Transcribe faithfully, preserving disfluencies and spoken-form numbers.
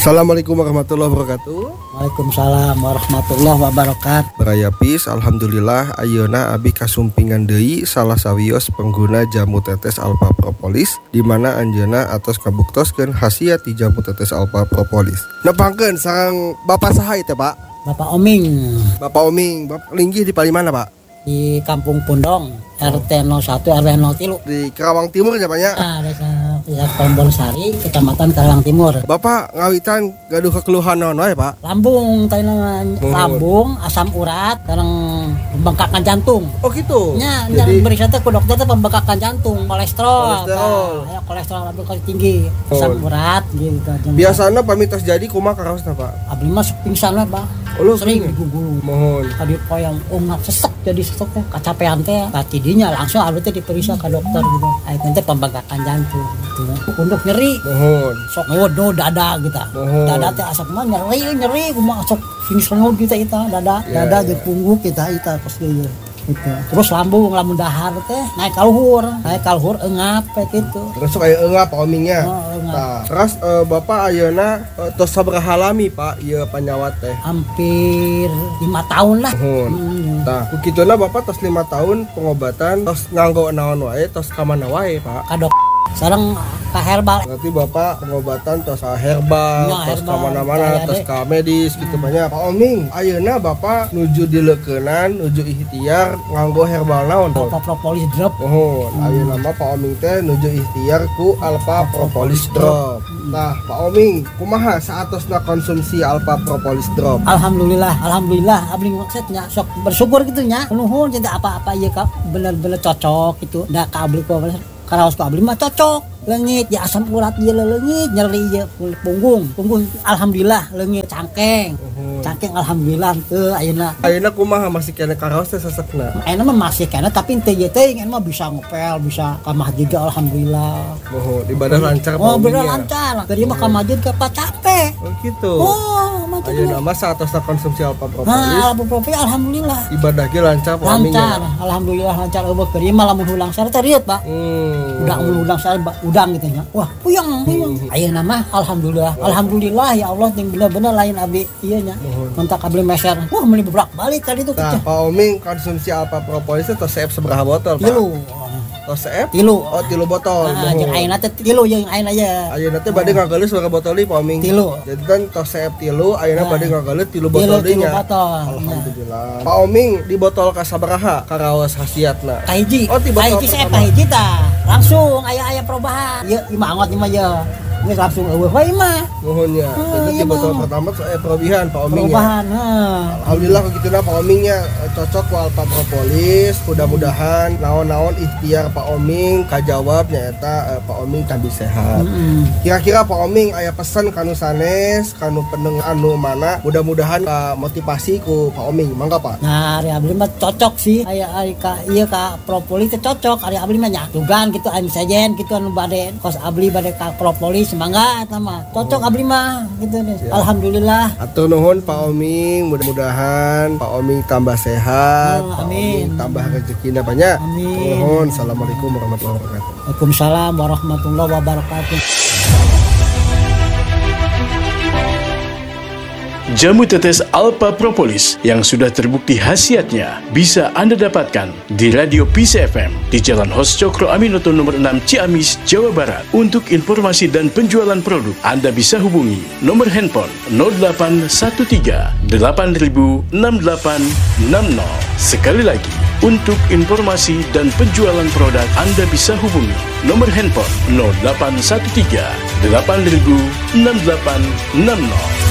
Assalamualaikum warahmatullahi wabarakatuh. Waalaikumsalam warahmatullahi wabarakatuh. Baraya Pis, alhamdulillah ayeuna abi kasumpingan deui salah sawios pengguna jamu tetes Alpha Propolis di mana anjeunna atos kabuktoskeun khasiat ti jamu tetes Alpha Propolis. Nepangkeun sareng Bapak saha teh, Pak? Bapak Oming Bapak Oming, Bapak linggih di palimana, Pak? di Kampung Pundong, R T nol satu R W nol tiga. Di Karawang Timur ya, Pak ya? Ah, desa desa Tombol Sari, Kecamatan Karawang Timur. Bapak ngawitan gaduh kekeluhan naon wae, Pak? Lambung, tanya lambung, asam urat, sareng pembengkakan jantung. Oh gitu. Nya, Jadi nya beri satu ku dokter teh pembengkakan jantung, kolesterol. Kolesterol. Nah, ya kolesterol lambung kali tinggi, asam Oh. urat gitu. biasana pamitos jadi kumaha karaosna, Pak? Abdi mah sok pingsan we, Pak. Oh, lu Sering pingsan? digugulu. Mohon. Tadi koyang ungat sesek jadi sesek teh kacapean teh tidinya langsung abdi teh diperiksa ke dokter gitu. Ai teh pembengkakan jantung gitu. Untuk nyeri Mohon. sok ngewodo dada gitu. Mohon. Dada teh asap mah nyeri nyeri kumaha sok finish ngeud kita eta dada Ya, dada ya. jeung punggung kita eta pas ieu gitu. Terus lambung lamun dahar teh naik ka luhur, naik ka luhur eungap kayak gitu. Terus kayak enggak Pak Omingnya. Oh, eungap. Nah, terus eh, Bapak ayeuna eh, tos sabaraha lami Pak ieu panyawat teh? Hampir lima tahun lah. Mohon. Hmm. Nah, kukituna Bapak tos lima tahun pengobatan tos nganggo naon wae tos ka mana wae Pak? Kadok sareng ka herbal. Berarti Bapak pengobatan tos ka herbal, Ya, tos ka herbal, mana-mana, kaya tos deh. ka medis gitu banyak. Pak Oming, ayeuna Bapak nuju dileukeunnan, nuju ikhtiar nganggo herbal naon? Alpha Propolis drop. Mohon, ayeuna mah Pak Oming teh nuju ikhtiar ku Alpha Propolis Drop. Nah, Pak Oming, kumaha saatosna konsumsi Alpha Propolis Drop? Alhamdulillah, alhamdulillah abdi maksudnya sok bersyukur gitu nya. Nuhun cinta apa-apa ieu ka bener-bener cocok gitu. Da ka abdi ku karaos ku abdi mah cocok. Leungit ya asam urat ieu leungit, nyeri ieu punggung. Punggung alhamdulillah leungit cangkeng. Mohon. Cangkeng alhamdulillah teu ayeuna. Ayeuna kumaha masih kena karaos teh sesekna? Ayeuna mah masih kana tapi teu ieu teh mah bisa ngepel, bisa ka masjid alhamdulillah. Mohon, ibadah lancar Pak Oh, Oming bener ya? lancar. Dari mah ka masjid ke Pak capek. Oh gitu. Oh, macam Ayeuna mah saatosna konsumsi Alpha Propolis, Nah, Alpha Propolis alhamdulillah. ibadah ge lancar Pak Oming Lancar, ya? alhamdulillah lancar eueuh keur ieu mah lamun hulang sare teh riet, Pak. Hmm. Udang udang sare ba- udang gitu nya. Wah, puyeng, puyeng. Ayeuna mah alhamdulillah. Alhamdulillah ya Allah yang bener-bener lain abdi ieu nya. Mentak abdi meser. Wah, meuli beblak balik tadi tuh Nah, keceh. Pak Oming konsumsi Alpha Propolis teh tos seep sabaraha botol, Pak? Tilu. Tos seep? Tilu. Oh, tilu botol. Nah, jeung Mohon. ayeuna teh tilu jeung ayeuna ya. Ayeuna teh bade ngageuleus berapa botol ieu Pak Oming? Tilu. Jadi kan tos seep tilu, ayeuna Nah. bade ngageuleus tilu Tilu botol deui tilu nya. botol. Nah. Alhamdulillah. Pak Oming di botol ka sabaraha karaos khasiatna? Kahiji. Oh, tiba Kahiji saya kahiji tah. Langsung aya-aya perubahan. Ieu imah angot imah ya. Ini langsung eueuh wae imah. Mohon ya. Oh, Jadi iya, di botol Bang. pertama saya perubahan Pak Oming ya. Perubahan, heeh. Alhamdulillah begitu Pak Omingnya eh, cocok ku Alpha Propolis. Mudah-mudahan naon-naon ikhtiar Pak Oming kajawab nyaeta eh, Pak Oming tambah sehat. Heeh. Kira-kira Pak Oming aya pesan kanu sanes, kanu peneng anu mana? Mudah-mudahan ka motivasi ku Pak Oming. Mangga Pak. Nah, ari abdi mah cocok sih. Aya ari ka ieu ka propolis teh cocok. Ari abdi mah nya dugan gitu anu sajen gitu anu bade kos abdi bade ka propolis mangga eta mah. Cocok abdi mah gitu deh. Ya. Alhamdulillah. Atur nuhun Pak Oming, mudah-mudahan Pak Oming tambah sehat, Oh, Pak amin. Oming tambah rezekina banyak. Amin. Nuhun. Assalamualaikum warahmatullahi wabarakatuh. Waalaikumsalam warahmatullahi wabarakatuh. Jamu tetes Alpha Propolis yang sudah terbukti khasiatnya bisa Anda dapatkan di Radio Pis F M di Jalan Hos Cokro Aminoto nomor enam Ciamis, Jawa Barat. Untuk informasi dan penjualan produk, Anda bisa hubungi nomor handphone nol delapan satu tiga delapan nol enam delapan enam nol. Sekali lagi, untuk informasi dan penjualan produk, Anda bisa hubungi nomor handphone nol delapan satu tiga delapan nol enam delapan enam nol.